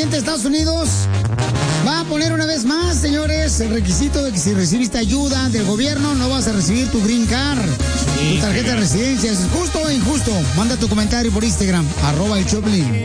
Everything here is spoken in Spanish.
presidente de Estados Unidos va a poner una vez más, señores, el requisito de que si recibiste ayuda del gobierno no vas a recibir tu green card, tu tarjeta de residencia. ¿Es justo o injusto? Manda tu comentario por Instagram, @el Choplin.